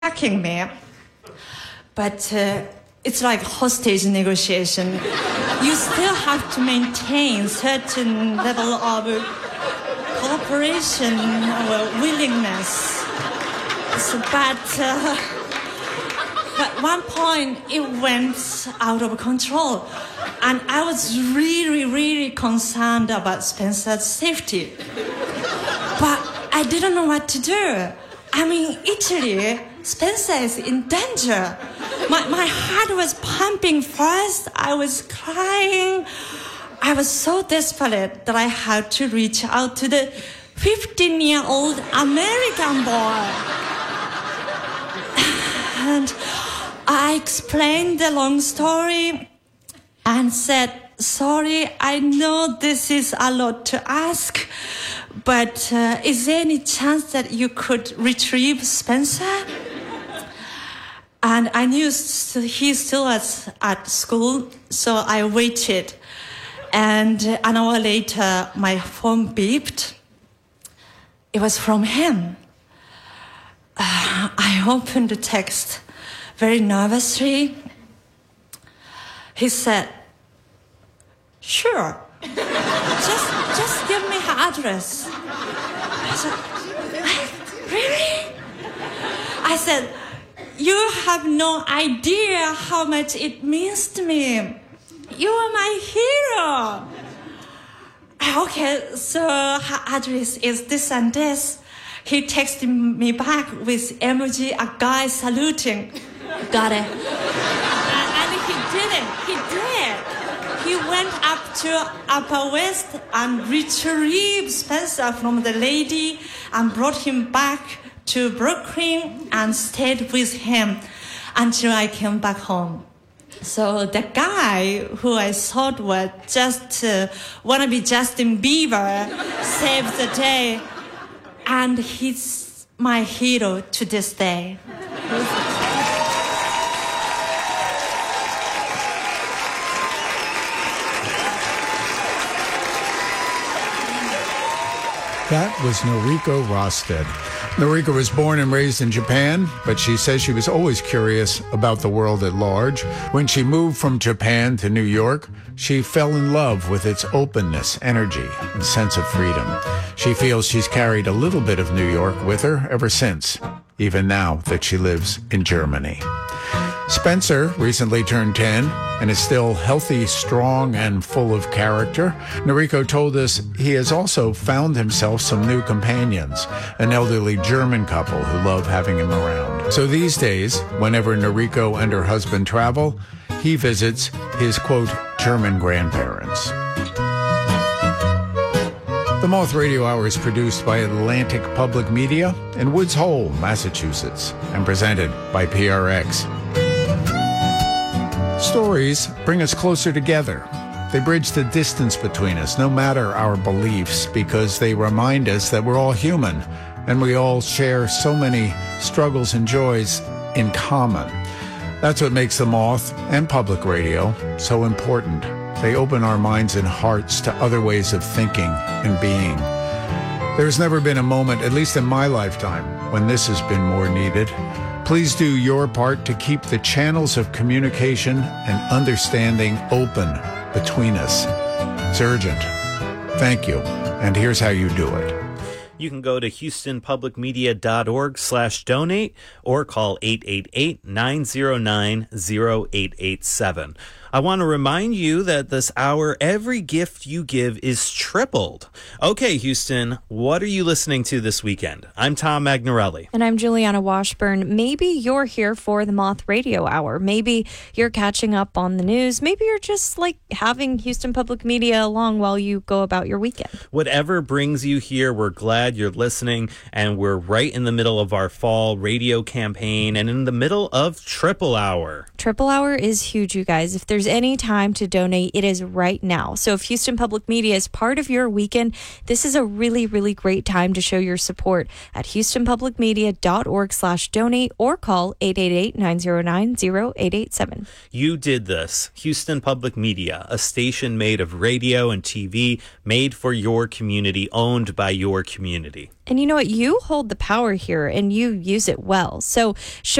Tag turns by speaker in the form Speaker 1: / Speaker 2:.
Speaker 1: attacking me. But it's like hostage negotiation. You still have to maintain certain level of cooperation or willingness. But one point, it went out of control. And I was really, really concerned about Spencer's safety. But I didn't know what to do. I mean, Italy, Spencer is in danger. My heart was pumping fast. I was crying. I was so desperate that I had to reach out to the 15-year-old American boy. And I explained the long story and said, sorry, I know this is a lot to ask, but is there any chance that you could retrieve Spencer? And I knew he still was at school, so I waited. And an hour later, my phone beeped. It was from him. I opened the text very nervously. He said, sure, just give me her address. I said, really? I said, you have no idea how much it means to me. You are my hero. Okay, so her address is this and this. He texted me back with emoji, a guy saluting. Got it. And he did it. He did. He went up to Upper West and retrieved Spencer from the lady and brought him back to Brooklyn and stayed with him until I came back home. So the guy who I thought was just wannabe Justin Bieber saved the day, and he's my hero to this day.
Speaker 2: That was Noriko Rosted. Noriko was born and raised in Japan, but she says she was always curious about the world at large. When she moved from Japan to New York, she fell in love with its openness, energy, and sense of freedom. She feels she's carried a little bit of New York with her ever since, even now that she lives in Germany. Spencer recently turned 10 and is still healthy, strong, and full of character. Noriko told us he has also found himself some new companions, an elderly German couple who love having him around. So these days, whenever Noriko and her husband travel, he visits his, quote, German grandparents. The Moth Radio Hour is produced by Atlantic Public Media in Woods Hole, Massachusetts, and presented by PRX. Stories bring us closer together. They bridge the distance between us, no matter our beliefs, because they remind us that we're all human and we all share so many struggles and joys in common. That's what makes the Moth and public radio so important. They open our minds and hearts to other ways of thinking and being. There's never been a moment, at least in my lifetime, when this has been more needed. Please do your part to keep the channels of communication and understanding open between us. It's urgent. Thank you. And here's how you do it.
Speaker 3: You can go to houstonpublicmedia.org/donate or call 888-909-0887. I want to remind you that this hour, every gift you give is tripled. Okay, Houston, what are you listening to this weekend? I'm Tom Magnarelli.
Speaker 4: And I'm Juliana Washburn. Maybe you're here for the Moth Radio Hour. Maybe you're catching up on the news. Maybe you're just like having Houston Public Media along while you go about your weekend.
Speaker 3: Whatever brings you here, we're glad you're listening. And we're right in the middle of our fall radio campaign and in the middle of Triple Hour.
Speaker 4: Triple Hour is huge, you guys. If there's there's any time to donate, it is right now. So if Houston Public Media is part of your weekend, this is a really, really great time to show your support at houstonpublicmedia.org/donate or call 888-909-0887.
Speaker 3: You did this. Houston Public Media, a station made of radio and TV, made for your community, owned by your community.
Speaker 4: And you know what? You hold the power here and you use it well. So